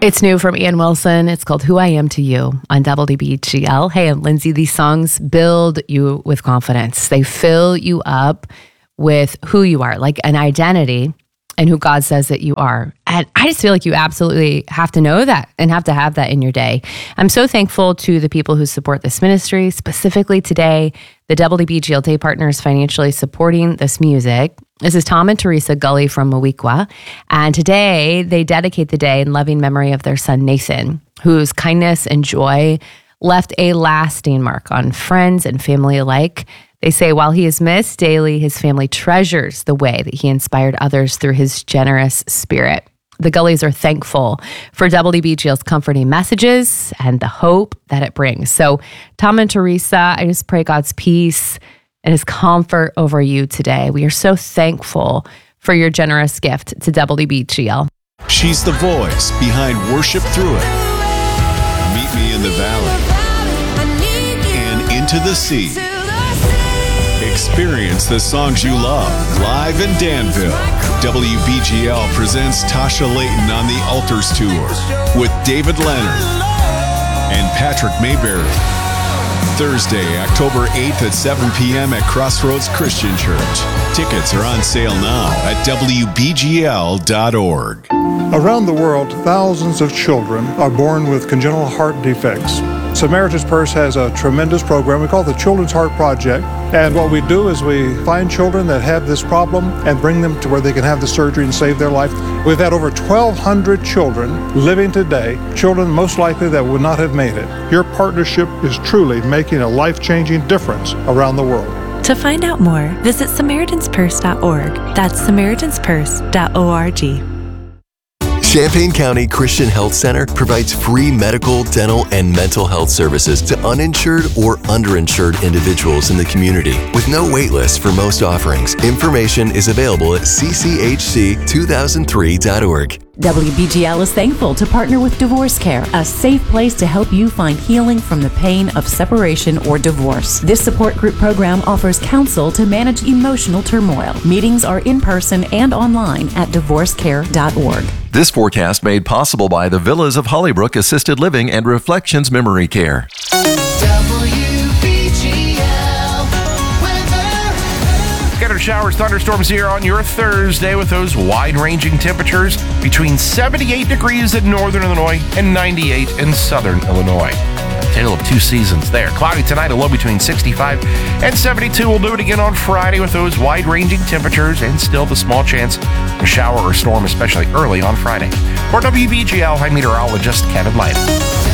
It's new from Ian Wilson. It's called Who I Am to You on WBGL. Hey, I'm Lindsay. These songs build you with confidence. They fill you up with who you are, like an identity and who God says that you are. And I just feel like you absolutely have to know that and have to have that in your day. I'm so thankful to the people who support this ministry, specifically today, the WBGL Day Partners financially supporting this music. This is Tom and Teresa Gully from Moweaqua. And today they dedicate the day in loving memory of their son, Nathan, whose kindness and joy left a lasting mark on friends and family alike. They say while he is missed daily, his family treasures the way that he inspired others through his generous spirit. The Gullys are thankful for WBGL's comforting messages and the hope that it brings. So, Tom and Teresa, I just pray God's peace and his comfort over you today. We are so thankful for your generous gift to WBGL. She's the voice behind Worship Through It, Meet Me in the Valley, and Into the Sea. Experience the songs you love live in Danville. WBGL presents Tasha Layton on the Altars Tour with David Leonard and Patrick Mayberry. Thursday, October 8th at 7 p.m. at Crossroads Christian Church. Tickets are on sale now at WBGL.org. Around the world, thousands of children are born with congenital heart defects. Samaritan's Purse has a tremendous program we call the Children's Heart Project. And what we do is we find children that have this problem and bring them to where they can have the surgery and save their life. We've had over 1,200 children living today, children most likely that would not have made it. Your partnership is truly making a life-changing difference around the world. To find out more, visit SamaritansPurse.org. That's SamaritansPurse.org. Champaign County Christian Health Center provides free medical, dental, and mental health services to uninsured or underinsured individuals in the community with no wait list for most offerings. Information is available at cchc2003.org. WBGL is thankful to partner with Divorce Care, a safe place to help you find healing from the pain of separation or divorce. This support group program offers counsel to manage emotional turmoil. Meetings are in person and online at divorcecare.org. This forecast made possible by the Villas of Hollybrook Assisted Living and Reflections Memory Care. Scattered showers, thunderstorms here on your Thursday with those wide-ranging temperatures between 78 degrees in northern Illinois and 98 in southern Illinois. Tale of two seasons there. Cloudy tonight, a low between 65 and 72. We'll do it again on Friday with those wide-ranging temperatures and still the small chance of a shower or storm, especially early on Friday. For WBGL, I'm meteorologist Kevin Light.